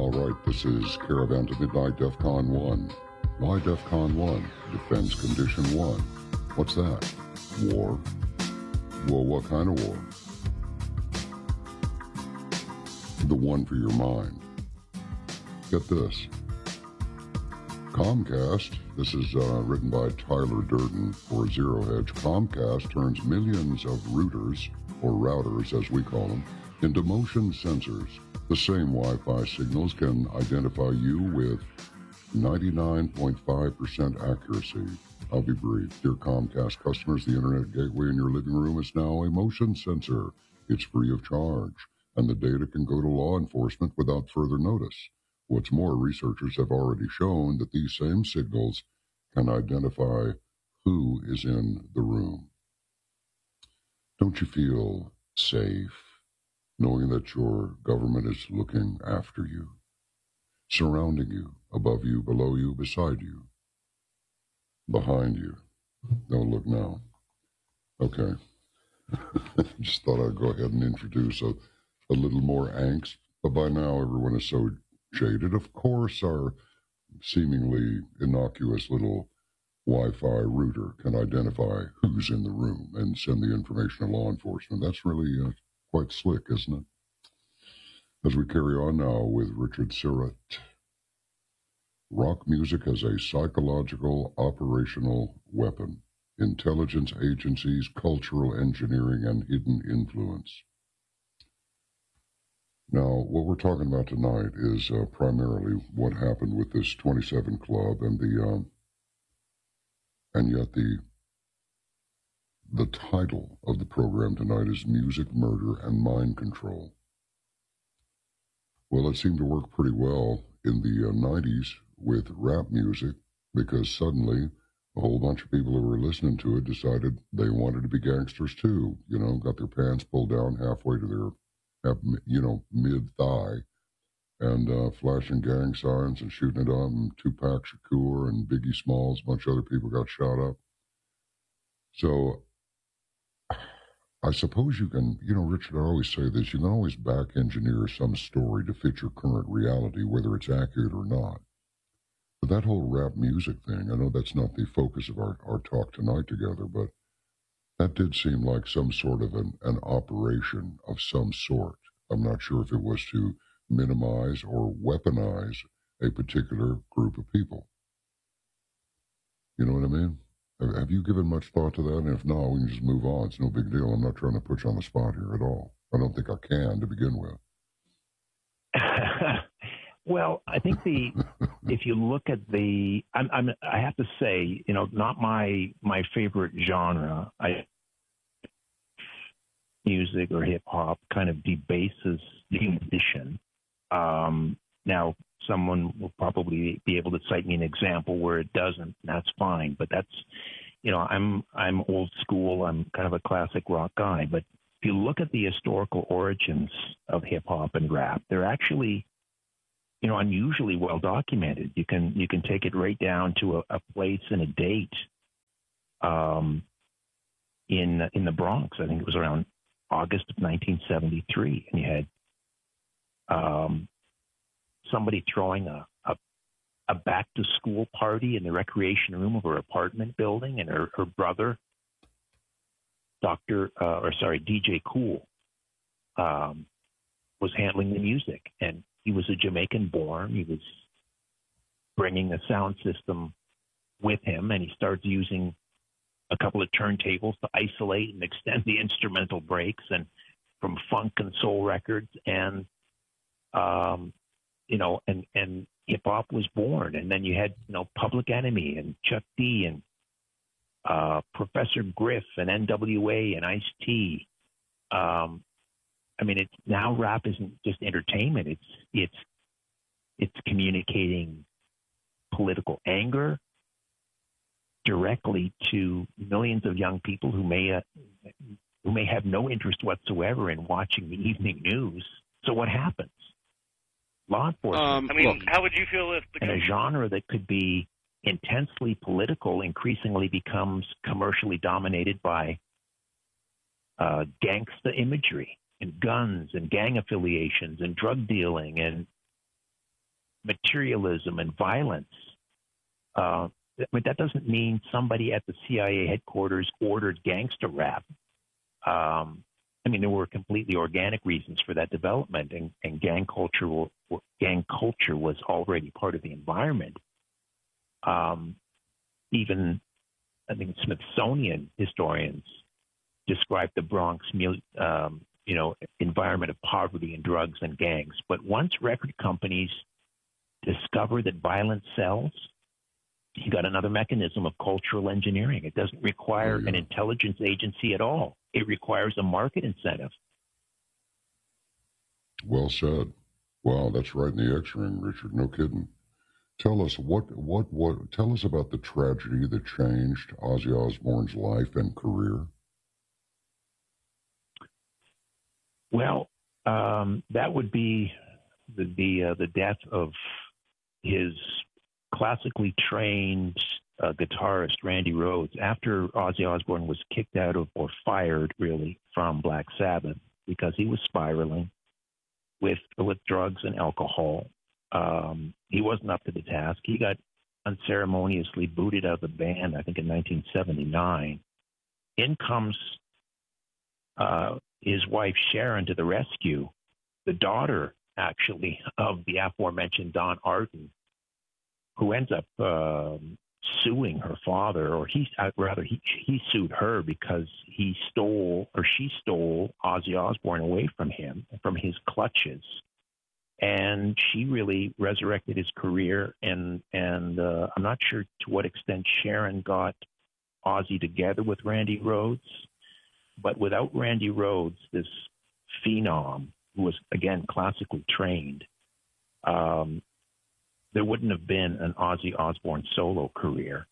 All right, this is Caravan to Midnight DEFCON 1. Why DEFCON 1? Defense Condition 1. What's that? War? Well, what kind of war? The one for your mind. Get this. Comcast, this is written by Tyler Durden for Zero Hedge. Comcast turns millions of routers, or routers as we call them, into motion sensors. The same Wi-Fi signals can identify you with 99.5% accuracy. I'll be brief. Dear Comcast customers, the internet gateway in your living room is now a motion sensor. It's free of charge, and the data can go to law enforcement without further notice. What's more, researchers have already shown that these same signals can identify who is in the room. Don't you feel safe knowing that your government is looking after you, surrounding you, above you, below you, beside you, behind you? Don't look now. Okay. Just thought I'd go ahead and introduce a little more angst, but by now everyone is so jaded. Of course, our seemingly innocuous little Wi-Fi router can identify who's in the room and send the information to law enforcement. That's really quite slick, isn't it? As we carry on now with Richard Syrett. Rock music as a psychological operational weapon. Intelligence agencies, cultural engineering, and hidden influence. Now, what we're talking about tonight is primarily what happened with this 27 Club and yet the title of the program tonight is Music, Murder, and Mind Control. Well, it seemed to work pretty well in the 90s with rap music, because suddenly a whole bunch of people who were listening to it decided they wanted to be gangsters too. You know, got their pants pulled down halfway to their, mid-thigh, and flashing gang signs and shooting it up, and Tupac Shakur and Biggie Smalls, a bunch of other people got shot up. So I suppose you can, Richard, I always say this, you can always back engineer some story to fit your current reality, whether it's accurate or not. But that whole rap music thing, I know that's not the focus of our talk tonight together, but that did seem like some sort of an operation of some sort. I'm not sure if it was to minimize or weaponize a particular group of people. You know what I mean? Have you given much thought to that? And if not, we can just move on. It's no big deal. I'm not trying to put you on the spot here at all. I don't think I can to begin with. Well, I think if you look at I have to say, not my favorite genre. Music or hip hop kind of debases the musician. Now, someone will probably be able to cite me an example where it doesn't. And that's fine, but that's, I'm old school. I'm kind of a classic rock guy. But if you look at the historical origins of hip hop and rap, they're actually, unusually well documented. You can take it right down to a place and a date in the Bronx. I think it was around August of 1973, and you had somebody throwing a back-to-school party in the recreation room of her apartment building, and her brother, DJ Kool, was handling the music. And he was a Jamaican-born. He was bringing a sound system with him, and he started using a couple of turntables to isolate and extend the instrumental breaks, and from funk and soul records, and and hip hop was born. And then you had Public Enemy and Chuck D and Professor Griff and N.W.A. and Ice-T. It's now rap isn't just entertainment. It's communicating political anger directly to millions of young people who may have no interest whatsoever in watching the evening news. So what happens? Law enforcement. How would you feel if a genre that could be intensely political increasingly becomes commercially dominated by gangsta imagery and guns and gang affiliations and drug dealing and materialism and violence. But that doesn't mean somebody at the CIA headquarters ordered gangster rap. I mean, there were completely organic reasons for that development, and gang culture was already part of the environment. Even, I think, Smithsonian historians describe the Bronx, environment of poverty and drugs and gangs. But once record companies discover that violence sells, you got another mechanism of cultural engineering. It doesn't require an intelligence agency at all. It requires a market incentive. Well said. Wow, that's right in the X-ring, Richard. No kidding. Tell us tell us about the tragedy that changed Ozzy Osbourne's life and career. Well, that would be the death of his classically trained guitarist Randy Rhoads. After Ozzy Osbourne was kicked out of, or fired really, from Black Sabbath because he was spiraling with drugs and alcohol. He wasn't up to the task. He got unceremoniously booted out of the band, I think, in 1979. In comes his wife Sharon to the rescue, the daughter, actually, of the aforementioned Don Arden, who ends up suing her father, or he sued her because she stole Ozzy Osbourne away from him, from his clutches. And she really resurrected his career, and I'm not sure to what extent Sharon got Ozzy together with Randy Rhoads, but without Randy Rhoads, this phenom who was, again, classically trained, there wouldn't have been an Ozzy Osbourne solo career.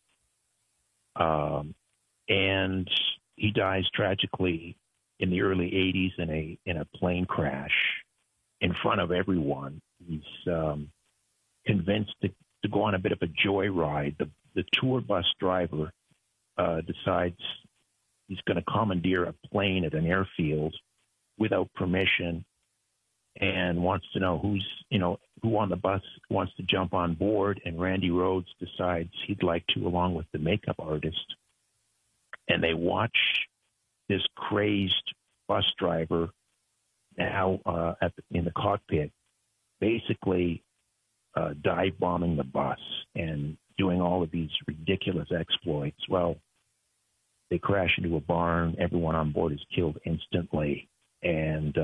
And he dies tragically in the early 80s in a plane crash in front of everyone. He's convinced to go on a bit of a joyride. The tour bus driver decides he's going to commandeer a plane at an airfield without permission, and wants to know who on the bus wants to jump on board. And Randy Rhoads decides he'd like to, along with the makeup artist. And they watch this crazed bus driver now in the cockpit, basically dive bombing the bus and doing all of these ridiculous exploits. Well, they crash into a barn. Everyone on board is killed instantly. And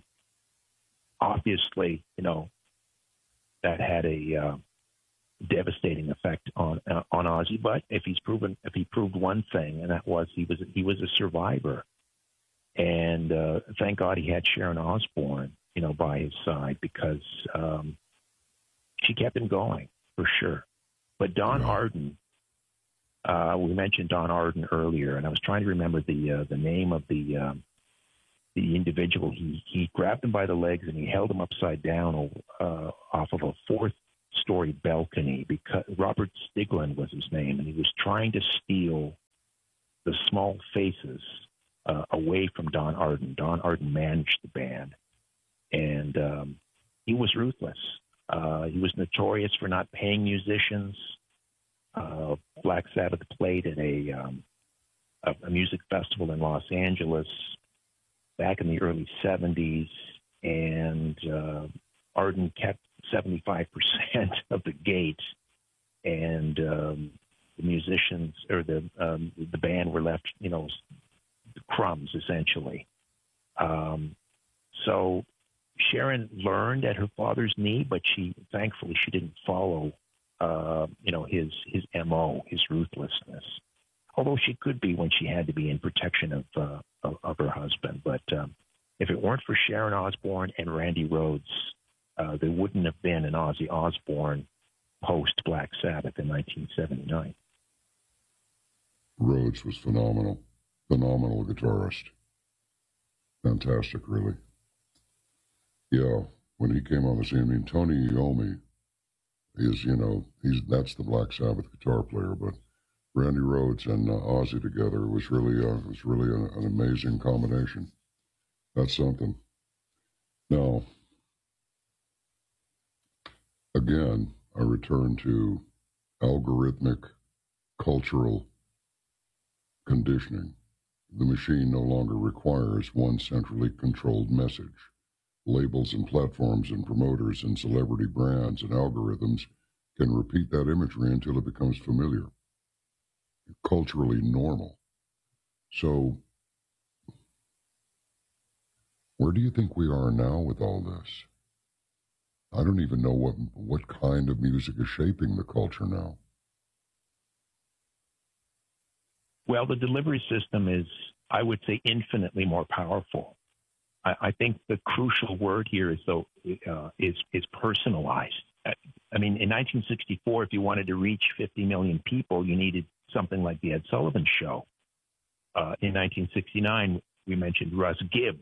obviously, that had a devastating effect on Ozzy. But if he proved one thing, and that was he was a survivor. And thank God he had Sharon Osbourne, by his side, because she kept him going for sure. But Don Arden, we mentioned Don Arden earlier, and I was trying to remember the name of the individual. He grabbed him by the legs and he held him upside down off of a fourth-story balcony, because Robert Stiglin was his name, and he was trying to steal the Small Faces away from Don Arden. Don Arden managed the band, and he was ruthless. He was notorious for not paying musicians. Black Sabbath played at a music festival in Los Angeles back in the early 70s, and Arden kept 75% of the gate, and the musicians, or the band, were left, crumbs, essentially. So Sharon learned at her father's knee, but thankfully she didn't follow his MO, his ruthlessness. Although she could be when she had to be in protection of her husband. But if it weren't for Sharon Osbourne and Randy Rhoads, there wouldn't have been an Ozzy Osbourne post Black Sabbath in 1979. Rhoads was phenomenal guitarist. Fantastic, really. Yeah, when he came on the scene, I mean, Tony Iommi is, that's the Black Sabbath guitar player, but Randy Rhoads and Ozzy together was really an amazing combination. That's something. Now, Again, I return to algorithmic cultural conditioning. The machine no longer requires one centrally controlled message. Labels and platforms and promoters and celebrity brands and algorithms can repeat that imagery until it becomes familiar, culturally normal. So, where do you think we are now with all this? I don't even know what kind of music is shaping the culture now. Well, the delivery system is, I would say, infinitely more powerful. I think the crucial word here is personalized. I mean, in 1964, if you wanted to reach 50 million people, you needed something like the Ed Sullivan Show. In 1969, we mentioned Russ Gibb.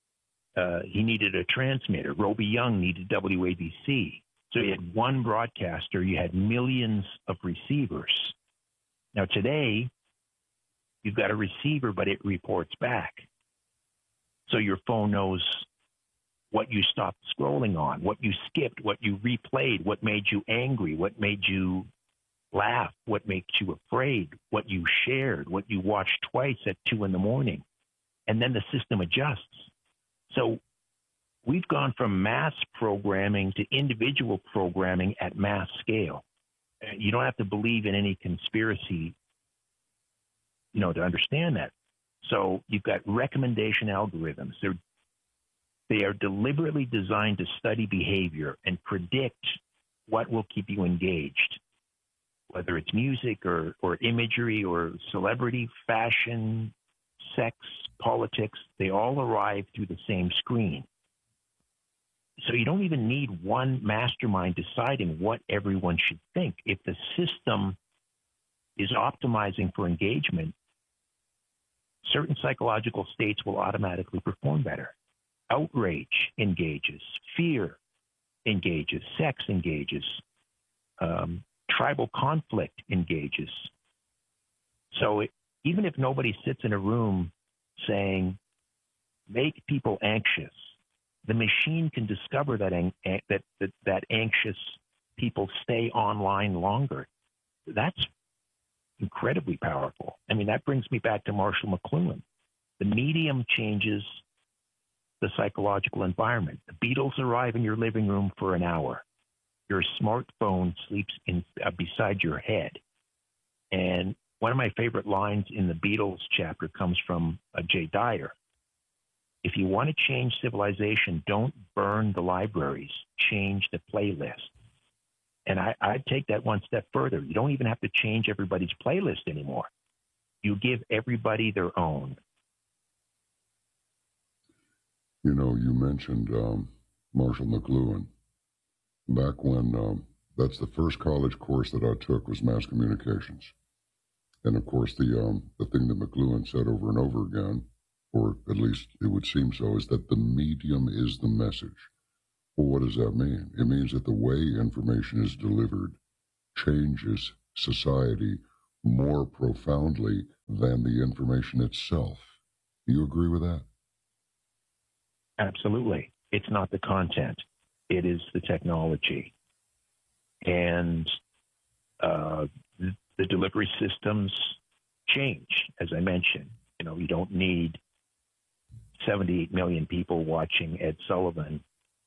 He needed a transmitter. Roby Young needed WABC. So you had one broadcaster. You had millions of receivers. Now today, you've got a receiver, but it reports back. So your phone knows what you stopped scrolling on, what you skipped, what you replayed, what made you angry, what made you laugh, what makes you afraid, what you shared, what you watched twice at 2 a.m. And then the system adjusts. So we've gone from mass programming to individual programming at mass scale. You don't have to believe in any conspiracy, to understand that. So you've got recommendation algorithms. They are deliberately designed to study behavior and predict what will keep you engaged, whether it's music or imagery or celebrity, fashion, sex, politics. They all arrive through the same screen. So you don't even need one mastermind deciding what everyone should think. If the system is optimizing for engagement, certain psychological states will automatically perform better. Outrage engages, fear engages, sex engages, tribal conflict engages. So even if nobody sits in a room saying, make people anxious, the machine can discover that anxious people stay online longer. That's incredibly powerful. I mean, that brings me back to Marshall McLuhan. The medium changes the psychological environment. The Beatles arrive in your living room for an hour. Your smartphone sleeps beside your head. And one of my favorite lines in the Beatles chapter comes from Jay Dyer. If you want to change civilization, don't burn the libraries, change the playlist. And I'd take that one step further. You don't even have to change everybody's playlist anymore. You give everybody their own. You mentioned Marshall McLuhan. Back when, that's the first college course that I took was mass communications. And of course, the thing that McLuhan said over and over again, or at least it would seem so, is that the medium is the message. Well, what does that mean? It means that the way information is delivered changes society more profoundly than the information itself. Do you agree with that? Absolutely. It's not the content. It is the technology. And the delivery systems change, as I mentioned. You don't need 78 million people watching Ed Sullivan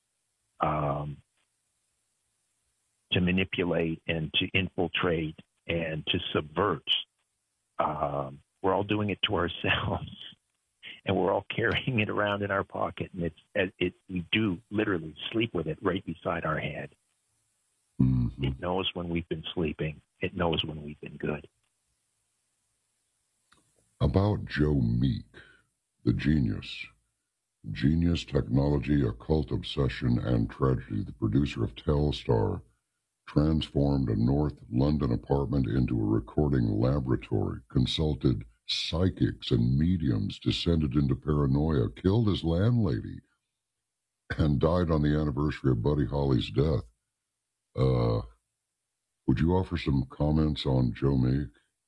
to manipulate and to infiltrate and to subvert. We're all doing it to ourselves, and we're all carrying it around in our pocket, and we do literally sleep with it right beside our head. Mm-hmm. It knows when we've been sleeping. It knows when we've been good. About Joe Meek, the genius, technology, occult obsession, and tragedy, the producer of Telstar, transformed a North London apartment into a recording laboratory, consulted psychics and mediums, descended into paranoia, killed his landlady, and died on the anniversary of Buddy Holly's death. Would you offer some comments on Joe Meek?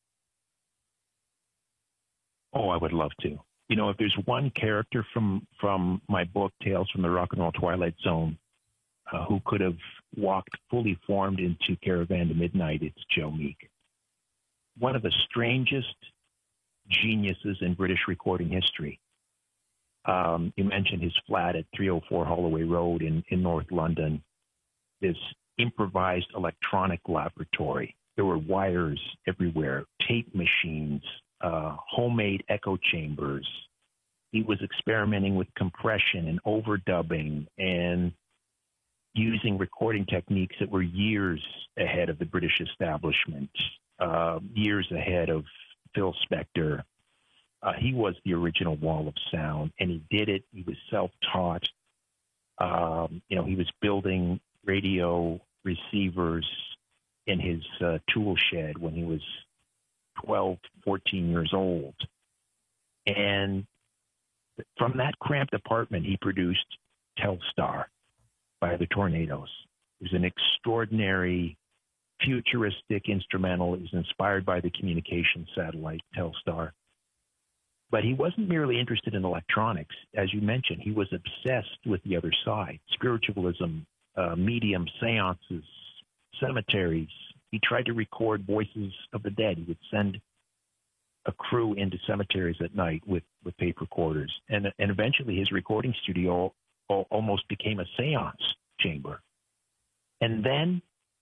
Oh, I would love to. If there's one character from my book, Tales from the Rock and Roll Twilight Zone, who could have walked fully formed into Caravan to Midnight, it's Joe Meek. One of the strangest geniuses in British recording history. You mentioned his flat at 304 Holloway Road in North London, this improvised electronic laboratory. There were wires everywhere, tape machines, homemade echo chambers. He was experimenting with compression and overdubbing and using recording techniques that were years ahead of the British establishment, years ahead of Phil Spector. He was the original wall of sound, and he did it. He was self-taught. He was building radio receivers in his tool shed when he was 12, 14 years old. And from that cramped apartment, he produced Telstar by the Tornadoes. It was an extraordinary, futuristic instrumental. It was inspired by the communication satellite Telstar. But he wasn't merely interested in electronics. As you mentioned, he was obsessed with the other side, spiritualism, medium, seances, cemeteries. He tried to record voices of the dead. He would send a crew into cemeteries at night with tape recorders. And eventually his recording studio almost became a seance chamber. And then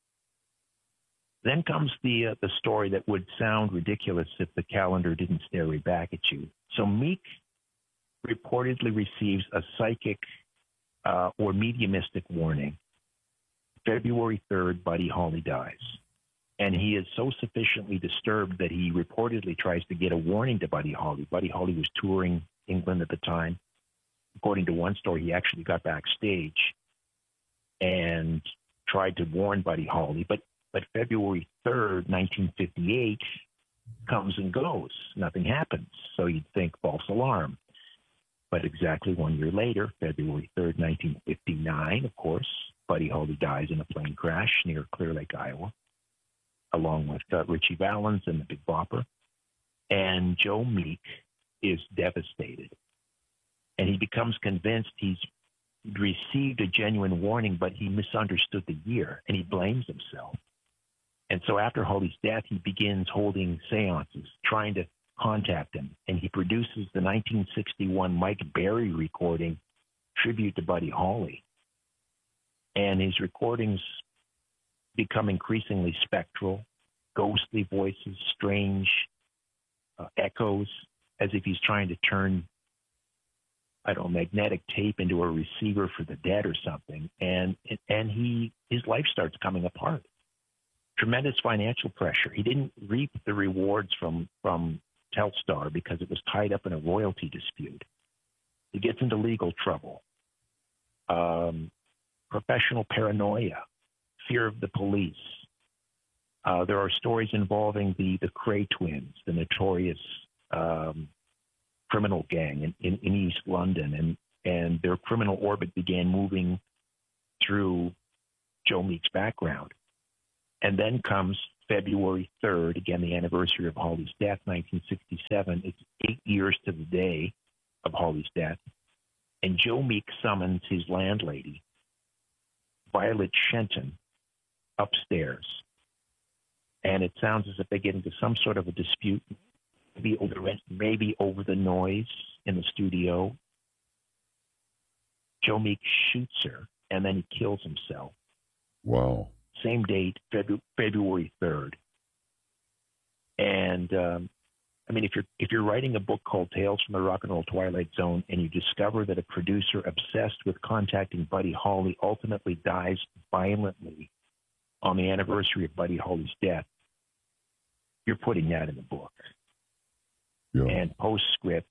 comes the story that would sound ridiculous if the calendar didn't stare right back at you. So Meek reportedly receives a psychic or mediumistic warning. February 3rd, Buddy Holly dies. And he is so sufficiently disturbed that he reportedly tries to get a warning to Buddy Holly. Buddy Holly was touring England at the time. According to one story, he actually got backstage and tried to warn Buddy Holly. But February 3rd, 1958 comes and goes. Nothing happens. So you'd think false alarm. But exactly 1 year later, February 3rd, 1959, of course, Buddy Holly dies in a plane crash near Clear Lake, Iowa, along with Richie Valens and the Big Bopper. And Joe Meek is devastated. And he becomes convinced he's received a genuine warning, but he misunderstood the year, and he blames himself. And so after Holly's death, he begins holding seances, trying to contact him. And he produces the 1961 Mike Berry recording, Tribute to Buddy Holly. And his recordings become increasingly spectral, ghostly voices, strange echoes, as if he's trying to turn, magnetic tape into a receiver for the dead or something. And his life starts coming apart. Tremendous financial pressure. He didn't reap the rewards from Telstar because it was tied up in a royalty dispute. He gets into legal trouble, professional paranoia, fear of the police. There are stories involving the Cray twins, the notorious criminal gang in East London, and their criminal orbit began moving through Joe Meek's background. And then comes February 3rd, again, the anniversary of Holly's death, 1967. It's 8 years to the day of Holly's death. And Joe Meek summons his landlady, Violet Shenton, upstairs. And it sounds as if they get into some sort of a dispute, maybe over the noise in the studio. Joe Meek shoots her, and then he kills himself. Wow. Same date, February 3rd. And if you're writing a book called Tales from the Rock and Roll Twilight Zone, and you discover that a producer obsessed with contacting Buddy Holly ultimately dies violently on the anniversary of Buddy Holly's death, you're putting that in the book. Yeah. And postscript,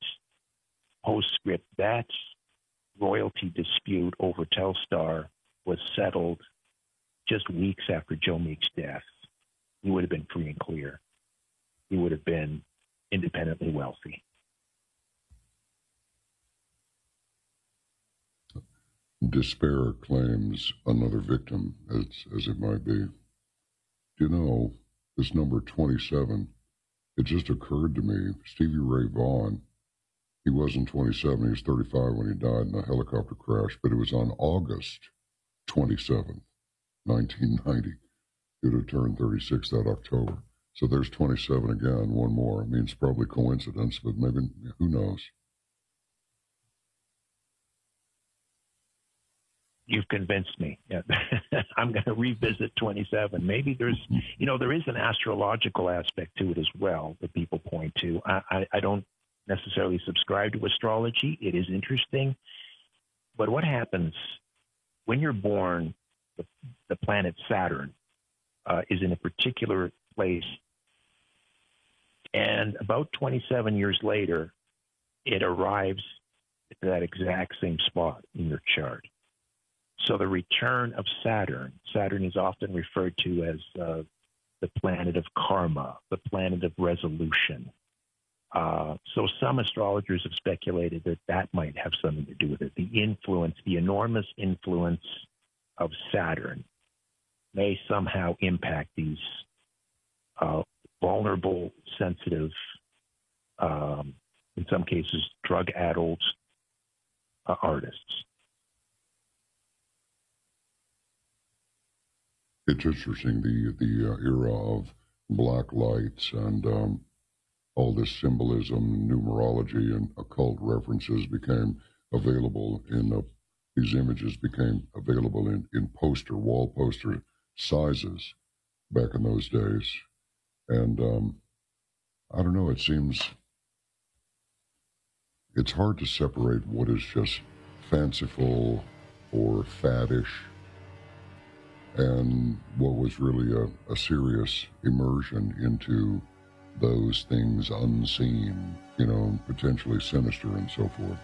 that royalty dispute over Telstar was settled just weeks after Joe Meek's death. He would have been free and clear. He would have been independently wealthy. Despair claims another victim, as it might be. Do you know, this number 27, it just occurred to me, Stevie Ray Vaughan, he wasn't 27, he was 35 when he died in a helicopter crash, but it was on August 27th, 1990. He'd have turned 36 that October. So there's 27 again, one more. I mean, it's probably coincidence, but maybe, who knows? You've convinced me. Yeah. I'm going to revisit 27. Maybe there's, there is an astrological aspect to it as well that people point to. I don't necessarily subscribe to astrology. It is interesting. But what happens when you're born, the planet Saturn is in a particular place. And about 27 years later, it arrives at that exact same spot in your chart. So the return of Saturn is often referred to as the planet of karma, the planet of resolution. So some astrologers have speculated that might have something to do with it. The enormous influence of Saturn may somehow impact these vulnerable, sensitive, in some cases, drug-addled artists. It's interesting, the era of black lights and all this symbolism, numerology, and occult references became available these images became available in wall poster sizes back in those days. And I don't know, it seems it's hard to separate what is just fanciful or faddish and what was really a serious immersion into those things unseen, potentially sinister and so forth.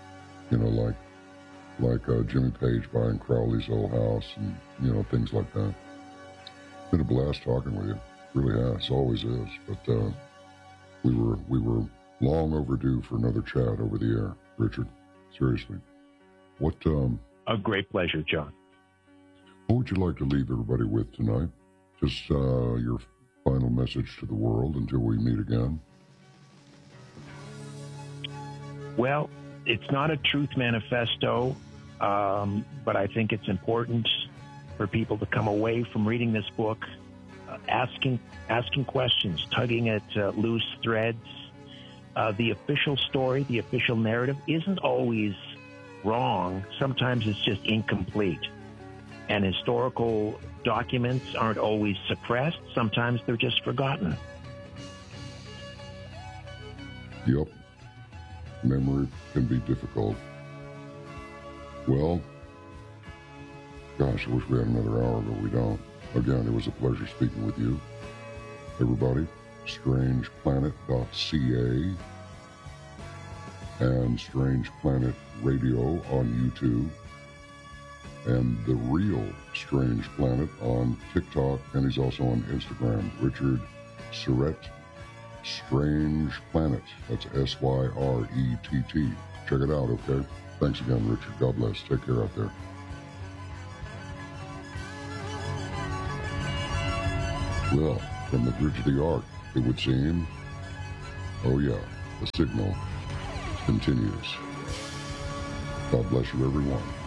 Like Jimmy Page buying Crowley's old house and, things like that. It's been a blast talking with you. Really has, always is. But we were long overdue for another chat over the air, Richard. Seriously. What? A great pleasure, John. What would you like to leave everybody with tonight? Just your final message to the world until we meet again. Well, it's not a truth manifesto, but I think it's important for people to come away from reading this book asking questions, tugging at loose threads. The official story, the official narrative isn't always wrong. Sometimes it's just incomplete. And historical documents aren't always suppressed. Sometimes they're just forgotten. Yep. Memory can be difficult. Well, gosh, I wish we had another hour, but we don't. Again, it was a pleasure speaking with you. Everybody, strangeplanet.ca and Strange Planet Radio on YouTube, and The Real Strange Planet on TikTok, and he's also on Instagram. Richard Syrett, Strange Planet. That's SYRETT. Check it out, okay? Thanks again, Richard. God bless. Take care out there. Well, from the bridge of the ark, it would seem, oh yeah, the signal continues. God bless you, everyone.